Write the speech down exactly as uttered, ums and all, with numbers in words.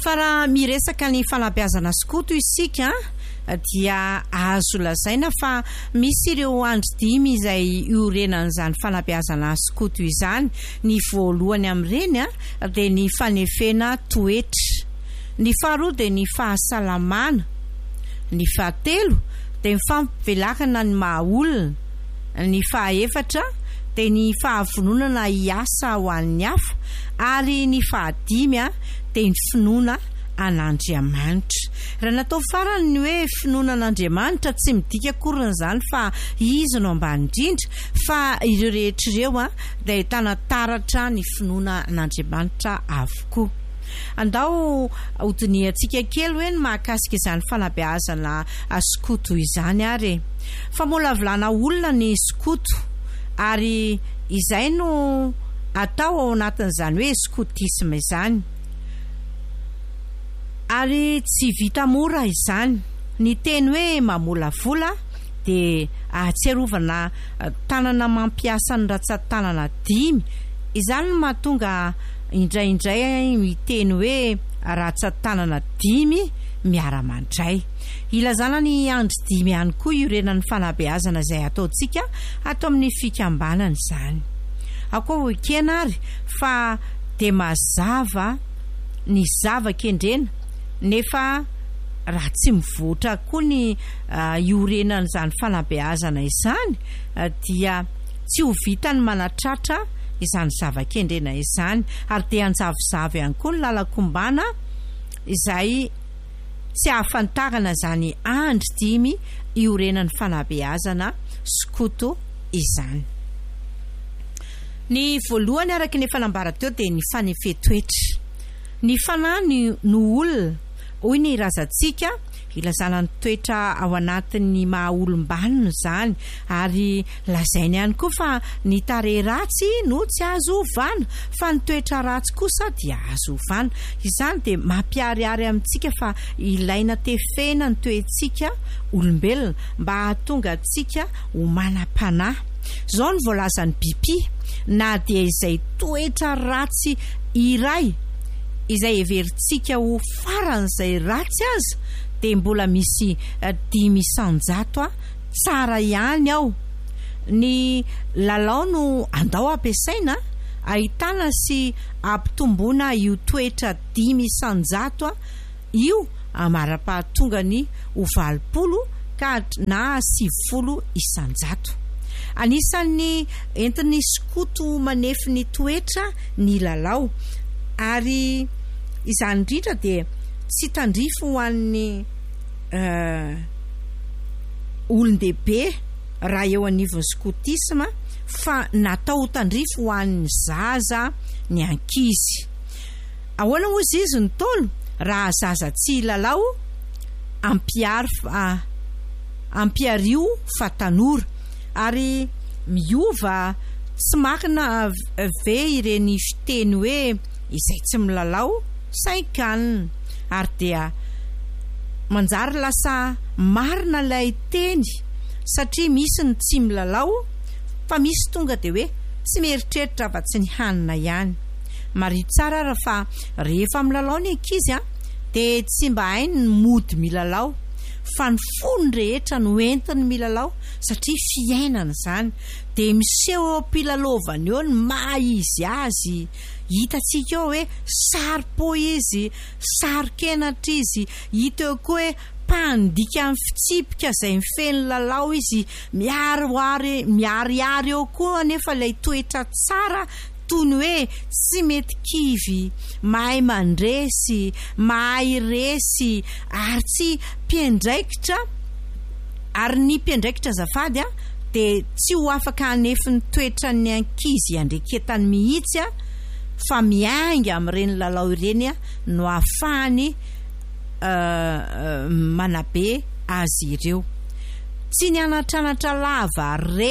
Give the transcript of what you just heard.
fa raha miresaka ny fanabeazana skoto isika dia azo lazaina fa misy ireo andro dimy izay iorenan'izany fanabeazana skoto izany. Ny voalohany amin'ireny a dia ny fanefena toetra, ny faharoa dia ny fahasalamana, ny fahatelo dia ny fampivelakana ny mahaolona, ny fahaefatra dia ny fahavononana hiasa ho an'ny hafa, ary ny fahadimy a dia ny finoana an'Andriamanitra. Raha natao farany ny hoe finoana an'Andriamanitra tsy midika korin'izany fa izy no ambany indrindra, fa ireo rehetra ireo a dia ahitana taratra ny finoana an'Andriamanitra avokoa. Andao hodiniantsika kely hoe ny mahakasika izany fanabeazana skoto izany ary fa mbola volana olona ny skoto, ary izay no atao ao anatin'izany hoe skotisme izany, ary tsy vita mora izany. Ny teny hoe mamolavola dia ahatsiarovana tanana mampiasa ny ratsan-tanana dimy. Izany no mahatonga indraindray miteny hoe ratsan-tanana dimy miara-mandray. Ilazana ny andro dimy ihany koa iorenan'ny fanabeazana izay ataontsika atao amin'ny fikambanana izany. Akoa ekena ary fa dia mazava ny zava-kendrena, nefa raha tsy mivoatra koa ny uh, iorenan'izany fanabeazana izany uh, dia tsy ho vitany manatratra izany zava-kendrena izany, ary dia anjavozavo ihany koa ny lalakombana izay tsy ahafantarana izany andro dimy iorenan'ny fanabeazana skoto izany. Ny voalohany araka ny fanambarateo dia ny fanefetoetra. Ny fanahy no olona, hoy ny razantsika, ilazana ny toetra ao anatin'ny mahaolom-banona izany, ary lazainy ihany koa fa ny tarehy ratsy no tsy azo ovana, fa ny toetra ratsy kosa dia azo ovana. Izany dia mampiariary amintsika fa ilaina tefena ny toetsika olombelona mba hahatonga antsika ho manam-panahy. Zao ny voalazan'ny biby, na dia izay toetra ratsy iray izay everitsika ho faran'izay ratsy aza dia mbola misy dimy isan-jato a tsara ihany ao. Ny lalao no andao ampiasaina ahitana sy ampitomboana io toetra dimy isan-jato a io amara-pahatonga ny ho valopolo ka na sivifolo isan-jato. Anisan'ny entin'ny skoto manefy ny toetra ny lalao, ary izany indrindra dia tsy tandrifo ho an'ny uh, olon-dehibe raha eo anivon'ny skotisma, fa natao tandrifo ho an'ny zaza, ny ankizy. Ahoana moa izy ny tolo? Raha zaza tsy lalao ampiary uh, ampiario fa tanora, ary miova tsy makina ve ireny fiteny hoe izay tsy milalao sain-kanina, ary dia manjary lasa marina ilay teny, satria misy ny tsy milalao fa misy tonga dia hoe tsy mieritreritra fa tsy ny hanina ihany. Mario tsara raha fa rehefa milalao ny ankizy a dia tsy mba hainy ny mody milalao, fa ny fony rehetra no entiny milalao, satria fiainana izany. Dia miseho eo ampilalovany eo ny maha izy azy, hitatsika eo hoe sary poezy, sary kenatra izy, hita eo koa hoe mpandika amin'ny fitsipika izay mifeny lalao izy, miaroary miariary eo koa nefa ilay toetra tsara toy ny hoe tsy mety kivy, mahay mandresy, mahay resy, ary tsy mpiandraikitra. Ary ny mpiandraikitra azafady a dia tsy ho afaka hanefy ny toetra ny ankizy andreketany mihitsy a, fa miainga amin'ireny lalao ireny a no ahafahany uh, uh, manabe azy ireo. Tsy ny anatranatra lava re